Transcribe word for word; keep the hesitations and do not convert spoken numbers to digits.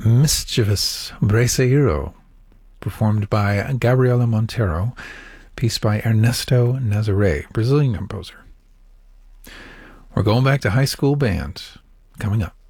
Mischievous Braceiro, performed by Gabriela Montero, piece by Ernesto Nazaré, Brazilian composer. We're going back to high school band coming up.